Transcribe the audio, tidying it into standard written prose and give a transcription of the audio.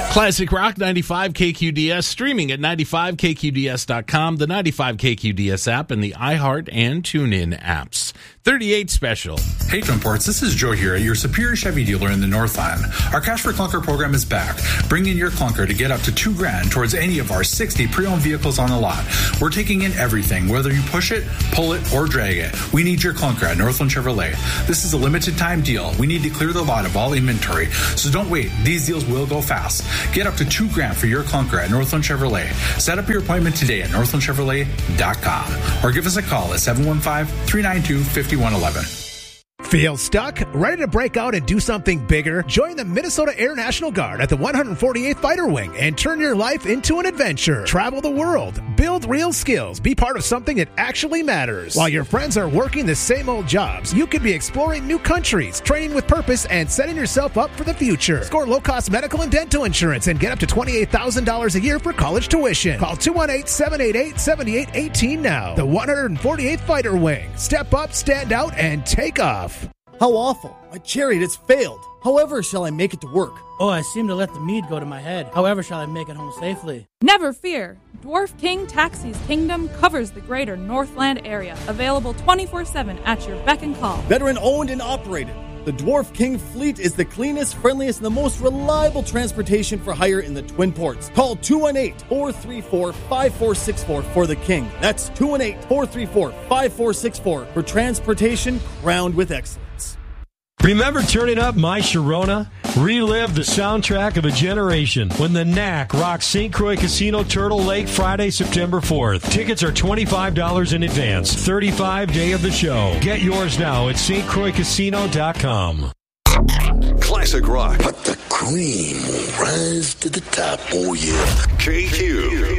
Classic Rock 95 KQDS, streaming at 95KQDS.com, the 95KQDS app, and the iHeart and TuneIn apps. 38 special. Hey Twinports, this is Joe here at your Superior Chevy dealer in the Northland. Our Cash for Clunker program is back. Bring in your clunker to get up to $2,000 towards any of our 60 pre-owned vehicles on the lot. We're taking in everything, whether you push it, pull it, or drag it. We need your clunker at Northland Chevrolet. This is a limited time deal. We need to clear the lot of all inventory, so don't wait. These deals will go fast. Get up to $2,000 for your clunker at Northland Chevrolet. Set up your appointment today at northlandchevrolet.com or give us a call at 715-392-5111. Feel stuck? Ready to break out and do something bigger? Join the Minnesota Air National Guard at the 148th Fighter Wing and turn your life into an adventure. Travel the world, build real skills, be part of something that actually matters. While your friends are working the same old jobs, you could be exploring new countries, training with purpose, and setting yourself up for the future. Score low-cost medical and dental insurance and get up to $28,000 a year for college tuition. Call 218-788-7818 now. The 148th Fighter Wing. Step up, stand out, and take off. How awful. My chariot has failed. However shall I make it to work? Oh, I seem to let the mead go to my head. However shall I make it home safely? Never fear. Dwarf King Taxi's Kingdom covers the greater Northland area. Available 24/7 at your beck and call. Veteran owned and operated. The Dwarf King fleet is the cleanest, friendliest, and the most reliable transportation for hire in the Twin Ports. Call 218-434-5464 for the King. That's 218-434-5464 for transportation crowned with excellence. Remember turning up My Sharona? Relive the soundtrack of a generation when the Knack rocks St. Croix Casino Turtle Lake Friday, September 4th. Tickets are $25 in advance. 35 day of the show. Get yours now at stcroixcasino.com. Classic rock. But the cream will rise to the top. Oh, yeah. KQ.